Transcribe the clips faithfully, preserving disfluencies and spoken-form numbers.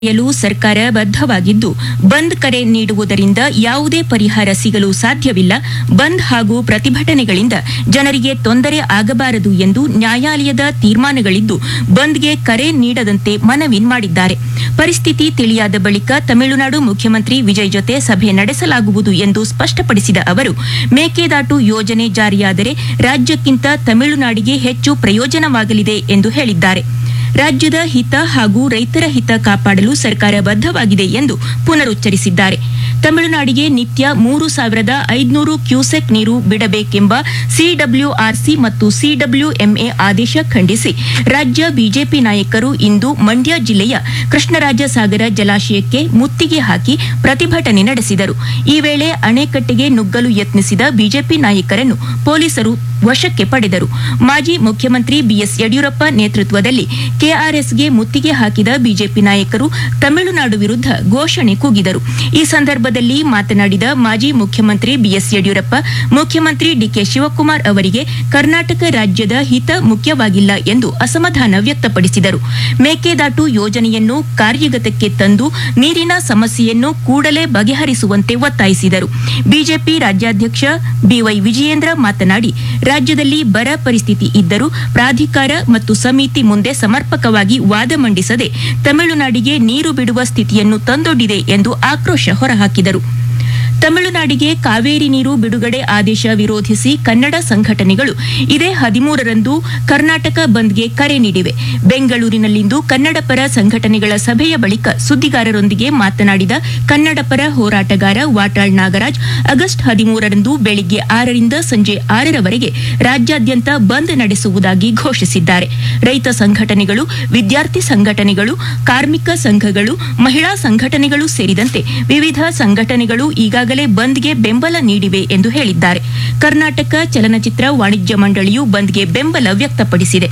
ಲು ಸರ್ಕಾರ ಬದ್ಧವಾಗಿದ್ದು ಬಂದ್ ಕರೆ ನೀಡುವುದರಿಂದ ಯಾವುದೇ ಪರಿಹಾರ ಸಿಗಲು ಸಾಧ್ಯವಿಲ್ಲ. ಬಂದ್ ಹಾಗೂ ಪ್ರತಿಭಟನೆಗಳಿಂದ ಜನರಿಗೆ ತೊಂದರೆ ಆಗಬಾರದು ಎಂದು ನ್ಯಾಯಾಲಯದ ತೀರ್ಮಾನಗಳಿದ್ದು ಬಂದ್ಗೆ ಕರೆ ನೀಡದಂತೆ ಮನವಿ ಮಾಡಿದ್ದಾರೆ. ಪರಿಸ್ಥಿತಿ ತಿಳಿಯಾದ ಬಳಿಕ ತಮಿಳುನಾಡು ಮುಖ್ಯಮಂತ್ರಿ ವಿಜಯ್ ಜೊತೆ ಸಭೆ ನಡೆಸಲಾಗುವುದು ಎಂದು ಸ್ಪಷ್ಟಪಡಿಸಿದ ಅವರು, ಮೇಕೆದಾಟು ಯೋಜನೆ ಜಾರಿಯಾದರೆ ರಾಜ್ಯಕ್ಕಿಂತ ತಮಿಳುನಾಡಿಗೆ ಹೆಚ್ಚು ಪ್ರಯೋಜನವಾಗಲಿದೆ ಎಂದು ಹೇಳಿದ್ದಾರೆ. ರಾಜ್ಯದ ಹಿತ ಹಾಗೂ ರೈತರ ಹಿತ ಕಾಪಾಡಲು ಸರ್ಕಾರ ಬದ್ಧವಾಗಿದೆ ಎಂದು ಪುನರುಚ್ಚರಿಸಿದ್ದಾರೆ. ತಮಿಳುನಾಡಿಗೆ ನಿತ್ಯ ಮೂರು ಸಾವಿರದ ಐದುನೂರು ಕ್ಯೂಸೆಕ್ ನೀರು ಬಿಡಬೇಕೆಂಬ ಸಿಡಬ್ಲ್ಯೂಆರ್ಸಿ ಮತ್ತು ಸಿಡಬ್ಲ್ಯೂಎಂಎ ಆದೇಶ ಖಂಡಿಸಿ ರಾಜ್ಯ ಬಿಜೆಪಿ ನಾಯಕರು ಇಂದು ಮಂಡ್ಯ ಜಿಲ್ಲೆಯ ಕೃಷ್ಣರಾಜಸಾಗರ ಜಲಾಶಯಕ್ಕೆ ಮುತ್ತಿಗೆ ಹಾಕಿ ಪ್ರತಿಭಟನೆ ನಡೆಸಿದರು. ಈ ವೇಳೆ ಅಣೆಕಟ್ಟೆಗೆ ನುಗ್ಗಲು ಯತ್ನಿಸಿದ ಬಿಜೆಪಿ ನಾಯಕರನ್ನು ಪೊಲೀಸರು ವಶಕ್ಕೆ ಪಡೆದರು. ಮಾಜಿ ಮುಖ್ಯಮಂತ್ರಿ ಬಿಎಸ್ ಯಡಿಯೂರಪ್ಪ ನೇತೃತ್ವದಲ್ಲಿ ಕೆಆರ್ಎಸ್ಗೆ ಮುತ್ತಿಗೆ ಹಾಕಿದ ಬಿಜೆಪಿ ನಾಯಕರು ತಮಿಳುನಾಡು ವಿರುದ್ಧ ಘೋಷಣೆ ಕೂಗಿದರು. ಈ ಸಂದರ್ಭದಲ್ಲಿ ಮಾತನಾಡಿದ ಮಾಜಿ ಮುಖ್ಯಮಂತ್ರಿ ಬಿಎಸ್ ಯಡಿಯೂರಪ್ಪ, ಮುಖ್ಯಮಂತ್ರಿ ಡಿಕೆ ಶಿವಕುಮಾರ್ ಅವರಿಗೆ ಕರ್ನಾಟಕ ರಾಜ್ಯದ ಹಿತ ಮುಖ್ಯವಾಗಿಲ್ಲ ಎಂದು ಅಸಮಾಧಾನ ವ್ಯಕ್ತಪಡಿಸಿದರು. ಮೇಕೆದಾಟು ಯೋಜನೆಯನ್ನು ಕಾರ್ಯಗತಕ್ಕೆ ತಂದು ನೀರಿನ ಸಮಸ್ಯೆಯನ್ನು ಕೂಡಲೇ ಬಗೆಹರಿಸುವಂತೆ ಒತ್ತಾಯಿಸಿದರು. ಬಿಜೆಪಿ ರಾಜ್ಯಾಧ್ಯಕ್ಷ ಬಿವೈ ವಿಜಯೇಂದ್ರ ಮಾತನಾಡಿ, ರಾಜ್ಯದಲ್ಲಿ ಬರ ಪರಿಸ್ಥಿತಿ ಇದ್ದರೂ ಪ್ರಾಧಿಕಾರ ಮತ್ತು ಸಮಿತಿ ಮುಂದೆ ಸಮರ್ಪಕವಾಗಿ ವಾದ ಮಂಡಿಸದೆ ತಮಿಳುನಾಡಿಗೆ ನೀರು ಬಿಡುವ ಸ್ಥಿತಿಯನ್ನು ತಂದೊಡ್ಡಿದೆ ಎಂದು ಆಕ್ರೋಶ ಹೊರಹಾಕಿದರು. ತಮಿಳುನಾಡಿಗೆ ಕಾವೇರಿ ನೀರು ಬಿಡುಗಡೆ ಆದೇಶ ವಿರೋಧಿಸಿ ಕನ್ನಡ ಸಂಘಟನೆಗಳು ಇದೇ ಹದಿಮೂರರಂದು ಕರ್ನಾಟಕ ಬಂದ್ಗೆ ಕರೆ ನೀಡಿವೆ. ಬೆಂಗಳೂರಿನಲ್ಲಿಂದು ಕನ್ನಡ ಪರ ಸಂಘಟನೆಗಳ ಸಭೆಯ ಬಳಿಕ ಸುದ್ದಿಗಾರರೊಂದಿಗೆ ಮಾತನಾಡಿದ ಕನ್ನಡ ಪರ ಹೋರಾಟಗಾರ ವಾಟಾಳ್ ನಾಗರಾಜ್, ಆಗಸ್ಟ್ ಹದಿಮೂರರಂದು ಬೆಳಿಗ್ಗೆ ಆರರಿಂದ ಸಂಜೆ ಆರರವರೆಗೆ ರಾಜ್ಯಾದ್ಯಂತ ಬಂದ್ ನಡೆಸುವುದಾಗಿ ಘೋಷಿಸಿದ್ದಾರೆ. ರೈತ ಸಂಘಟನೆಗಳು, ವಿದ್ಯಾರ್ಥಿ ಸಂಘಟನೆಗಳು, ಕಾರ್ಮಿಕ ಸಂಘಗಳು, ಮಹಿಳಾ ಸಂಘಟನೆಗಳು ಸೇರಿದಂತೆ ವಿವಿಧ ಸಂಘಟನೆಗಳು ಈಗಾಗಲೇ ಬಂದ್ಗೆ ಬೆಂಬಲ ನೀಡಿವೆ ಎಂದು ಹೇಳಿದ್ದಾರೆ. ಕರ್ನಾಟಕ ಚಲನಚಿತ್ರ ವಾಣಿಜ್ಯ ಮಂಡಳಿಯು ಬಂದ್ಗೆ ಬೆಂಬಲ ವ್ಯಕ್ತಪಡಿಸಿದೆ.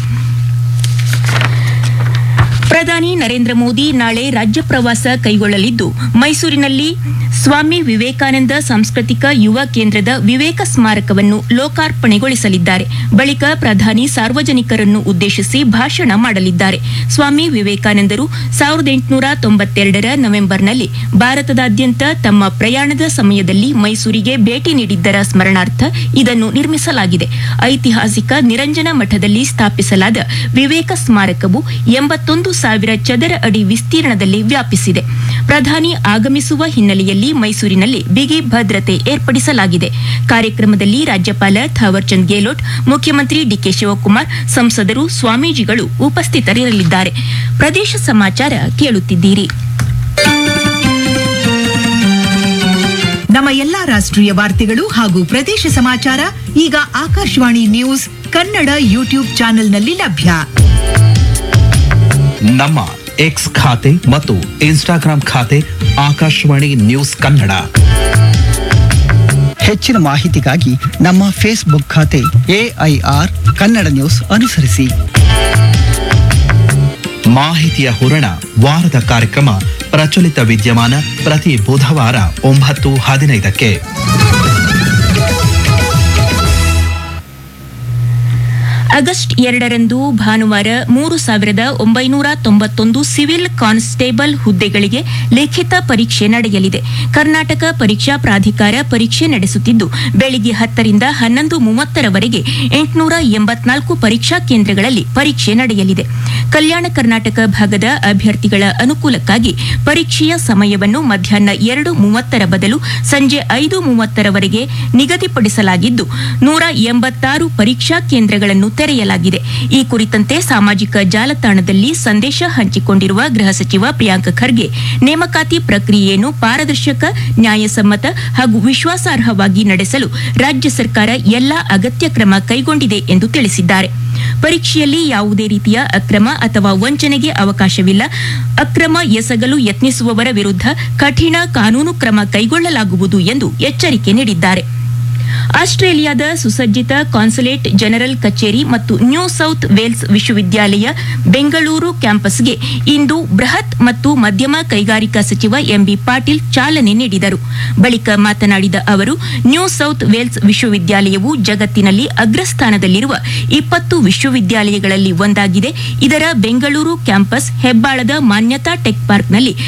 ಪ್ರಧಾನಿ ನರೇಂದ್ರ ಮೋದಿ ನಾಳೆ ರಾಜ್ಯ ಪ್ರವಾಸ ಕೈಗೊಳ್ಳಲಿದ್ದು ಮೈಸೂರಿನಲ್ಲಿ ಸ್ವಾಮಿ ವಿವೇಕಾನಂದ ಸಾಂಸ್ಕೃತಿಕ ಯುವ ಕೇಂದ್ರದ ವಿವೇಕ ಸ್ಮಾರಕವನ್ನು ಲೋಕಾರ್ಪಣೆಗೊಳಿಸಲಿದ್ದಾರೆ. ಬಳಿಕ ಪ್ರಧಾನಿ ಸಾರ್ವಜನಿಕರನ್ನು ಉದ್ದೇಶಿಸಿ ಭಾಷಣ ಮಾಡಲಿದ್ದಾರೆ. ಸ್ವಾಮಿ ವಿವೇಕಾನಂದರು ಸಾವಿರದ ಎಂಟುನೂರ ತೊಂಬತ್ತೆರಡರ ನವೆಂಬರ್ನಲ್ಲಿ ಭಾರತದಾದ್ಯಂತ ತಮ್ಮ ಪ್ರಯಾಣದ ಸಮಯದಲ್ಲಿ ಮೈಸೂರಿಗೆ ಭೇಟಿ ನೀಡಿದ್ದರ ಸ್ಮರಣಾರ್ಥ ಇದನ್ನು ನಿರ್ಮಿಸಲಾಗಿದೆ. ಐತಿಹಾಸಿಕ ನಿರಂಜನ ಮಠದಲ್ಲಿ ಸ್ಥಾಪಿಸಲಾದ ವಿವೇಕ ಸ್ಮಾರಕವು ಎಂಬತ್ತೊಂದು ಸಾವಿರ ಚದರ ಅಡಿ ವಿಸ್ತೀರ್ಣದಲ್ಲಿ ವ್ಯಾಪಿಸಿದೆ. ಪ್ರಧಾನಿ ಆಗಮಿಸುವ ಹಿನ್ನೆಲೆಯಲ್ಲಿ ಮೈಸೂರಿನಲ್ಲಿ ಬಿಗಿ ಭದ್ರತೆ ಏರ್ಪಡಿಸಲಾಗಿದೆ. ಕಾರ್ಯಕ್ರಮದಲ್ಲಿ ರಾಜ್ಯಪಾಲ ಥಾವರ್ಚಂದ್ ಗೆಹ್ಲೋಟ್, ಮುಖ್ಯಮಂತ್ರಿ ಡಿಕೆ ಶಿವಕುಮಾರ್, ಸಂಸದರು, ಸ್ವಾಮೀಜಿಗಳು ಉಪಸ್ಥಿತರಿರಲಿದ್ದಾರೆ. ಪ್ರದೇಶ ಸಮಾಚಾರ ಕೇಳುತ್ತಿದ್ದೀರಿ. ನಮ್ಮ ಎಲ್ಲಾ ರಾಷ್ಟ್ರೀಯ ವಾರ್ತೆಗಳು ಹಾಗೂ ಪ್ರದೇಶ ಸಮಾಚಾರ ಈಗ ಆಕಾಶವಾಣಿ ನ್ಯೂಸ್ ಕನ್ನಡ ಯೂಟ್ಯೂಬ್ ಚಾನೆಲ್ನಲ್ಲಿ ಲಭ್ಯ. ನಮ್ಮ ಎಕ್ಸ್ ಖಾತೆ ಮತ್ತು ಇನ್ಸ್ಟಾಗ್ರಾಂ ಖಾತೆ ಆಕಾಶವಾಣಿ ನ್ಯೂಸ್ ಕನ್ನಡ. ಹೆಚ್ಚಿನ ಮಾಹಿತಿಗಾಗಿ ನಮ್ಮ ಫೇಸ್ಬುಕ್ ಖಾತೆ ಎಐಆರ್ ಕನ್ನಡ ನ್ಯೂಸ್ ಅನುಸರಿಸಿ. ಮಾಹಿತಿಯ ಹೂರಣ ವಾರದ ಕಾರ್ಯಕ್ರಮ ಪ್ರಚಲಿತ ವಿದ್ಯಮಾನ ಪ್ರತಿ ಬುಧವಾರ ಒಂಬತ್ತು ಹದಿನೈದಕ್ಕೆ. ಆಗಸ್ಟ್ ಎರಡರಂದು ಭಾನುವಾರ ಮೂರು ಸಾವಿರದ ಒಂಬೈನೂರ ತೊಂಬತ್ತೊಂದು ಸಿವಿಲ್ ಕಾನ್ಸ್ಟೇಬಲ್ ಹುದ್ದೆಗಳಿಗೆ ಲಿಖಿತ ಪರೀಕ್ಷೆ ನಡೆಯಲಿದೆ. ಕರ್ನಾಟಕ ಪರೀಕ್ಷಾ ಪ್ರಾಧಿಕಾರ ಪರೀಕ್ಷೆ ನಡೆಸುತ್ತಿದ್ದು ಬೆಳಿಗ್ಗೆ ಹತ್ತರಿಂದ ಹನ್ನೊಂದು ಮೂವತ್ತರವರೆಗೆ ಎಂಟುನೂರ ಎಂಬತ್ನಾಲ್ಕು ಪರೀಕ್ಷಾ ಕೇಂದ್ರಗಳಲ್ಲಿ ಪರೀಕ್ಷೆ ನಡೆಯಲಿದೆ. ಕಲ್ಯಾಣ ಕರ್ನಾಟಕ ಭಾಗದ ಅಭ್ಯರ್ಥಿಗಳ ಅನುಕೂಲಕ್ಕಾಗಿ ಪರೀಕ್ಷೆಯ ಸಮಯವನ್ನು ಮಧ್ಯಾಹ್ನ ಎರಡು ಮೂವತ್ತರ ಬದಲು ಸಂಜೆ ಐದು ಮೂವತ್ತರವರೆಗೆ ನಿಗದಿಪಡಿಸಲಾಗಿದ್ದು ನೂರ ಎಂಬತ್ತಾರು ಪರೀಕ್ಷಾ ಕೇಂದ್ರಗಳನ್ನು ತೆರೆಯಲಾಗಿದೆ. ಈ ಕುರಿತಂತೆ ಸಾಮಾಜಿಕ ಜಾಲತಾಣದಲ್ಲಿ ಸಂದೇಶ ಹಂಚಿಕೊಂಡಿರುವ ಗೃಹ ಸಚಿವ ಪ್ರಿಯಾಂಕ್ ಖರ್ಗೆ, ನೇಮಕಾತಿ ಪ್ರಕ್ರಿಯೆಯನ್ನು ಪಾರದರ್ಶಕ, ನ್ಯಾಯಸಮ್ಮತ ಹಾಗೂ ವಿಶ್ವಾಸಾರ್ಹವಾಗಿ ನಡೆಸಲು ರಾಜ್ಯ ಸರ್ಕಾರ ಎಲ್ಲಾ ಅಗತ್ಯ ಕ್ರಮ ಕೈಗೊಂಡಿದೆ ಎಂದು ತಿಳಿಸಿದ್ದಾರೆ. ಪರೀಕ್ಷೆಯಲ್ಲಿ ಯಾವುದೇ ರೀತಿಯ ಅಕ್ರಮ ಅಥವಾ ವಂಚನೆಗೆ ಅವಕಾಶವಿಲ್ಲ. ಅಕ್ರಮ ಎಸಗಲು ಯತ್ನಿಸುವವರ ವಿರುದ್ಧ ಕಠಿಣ ಕಾನೂನು ಕ್ರಮ ಕೈಗೊಳ್ಳಲಾಗುವುದು ಎಂದು ಎಚ್ಚರಿಕೆ ನೀಡಿದ್ದಾರೆ. ಆಸ್ಟ್ರೇಲಿಯಾದ ಸುಸಜ್ಜಿತ ಕಾನ್ಸುಲೇಟ್ ಜನರಲ್ ಕಚೇರಿ ಮತ್ತು ನ್ಯೂ ಸೌತ್ ವೇಲ್ಸ್ ವಿಶ್ವವಿದ್ಯಾಲಯ ಬೆಂಗಳೂರು ಕ್ಯಾಂಪಸ್ಗೆ ಇಂದು ಬೃಹತ್ ಮತ್ತು ಮಧ್ಯಮ ಕೈಗಾರಿಕಾ ಸಚಿವ ಎಂಬಿ ಪಾಟೀಲ್ ಚಾಲನೆ ನೀಡಿದರು. ಬಳಿಕ ಮಾತನಾಡಿದ ಅವರು, ನ್ಯೂ ಸೌತ್ ವೇಲ್ಸ್ ವಿಶ್ವವಿದ್ಯಾಲಯವು ಜಗತ್ತಿನಲ್ಲಿ ಅಗ್ರಸ್ಥಾನದಲ್ಲಿರುವ ಇಪ್ಪತ್ತು ವಿಶ್ವವಿದ್ಯಾಲಯಗಳಲ್ಲಿ ಒಂದಾಗಿದೆ. ಇದರ ಬೆಂಗಳೂರು ಕ್ಯಾಂಪಸ್ ಹೆಬ್ಬಾಳದ ಮಾನ್ಯತಾ ಟೆಕ್ ಪಾರ್ಕ್ನಲ್ಲಿ